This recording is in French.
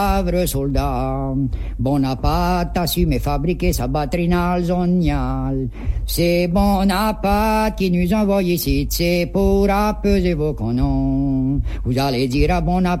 Brave soldat, Bonaparte a su fabriquer sa batterie zoniale. C'est Bonaparte qui nous envoie ici, c'est pour apaiser vos canons. Vous allez dire à Bonaparte